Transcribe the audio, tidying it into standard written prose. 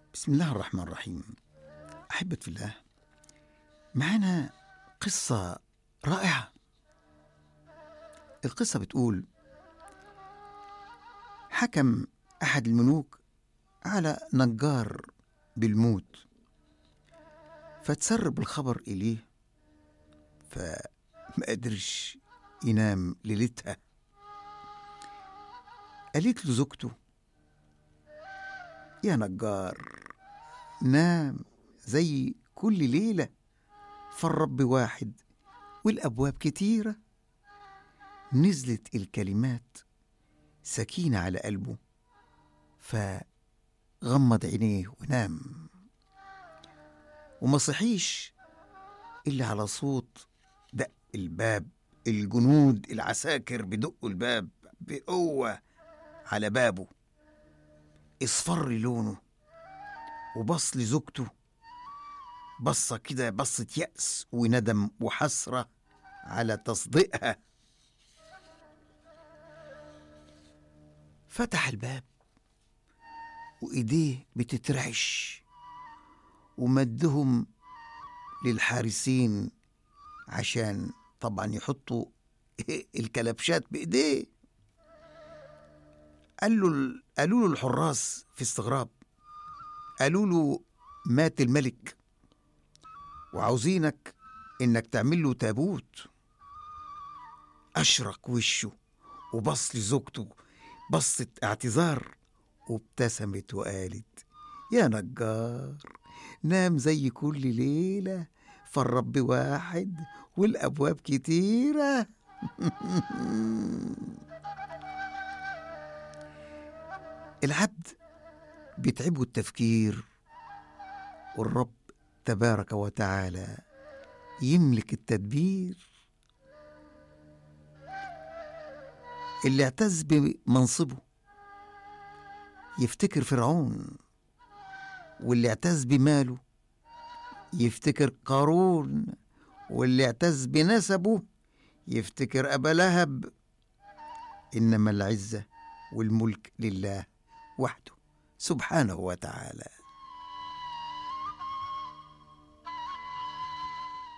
بسم الله الرحمن الرحيم. أحبة في الله، معنا قصة رائعة. القصة بتقول: حكم أحد الملوك على نجار بالموت، فتسرب الخبر إليه، فما قدرش ينام ليلتها. قالت له زوجته: يا نجار، نام زي كل ليلة، فالرب واحد والأبواب كتيرة. نزلت الكلمات سكينة على قلبه، فغمض عينيه ونام، وما صحيش إلا على صوت دق الباب. الجنود العساكر بدقوا الباب بقوة على بابه. اصفر لونه وبص لزوجته بصة كده، بصة يأس وندم وحسرة على تصديقها. فتح الباب وإيديه بتترعش، ومدهم للحارسين عشان طبعا يحطوا الكلبشات بإيديه. قالوا له الحراس في استغراب، قالوا له: مات الملك وعاوزينك إنك تعمل له تابوت. أشرق وشه وبص لزوجته بصة اعتذار، وابتسمت وقالت: يا نجار، نام زي كل ليلة، فالرب واحد والأبواب كتيرة. العبد بيتعبه التفكير، والرب تبارك وتعالى يملك التدبير. اللي اعتز بمنصبه يفتكر فرعون، واللي اعتز بماله يفتكر قارون، واللي اعتز بنسبه يفتكر أبا لهب. إنما العزة والملك لله وحده سبحانه وتعالى.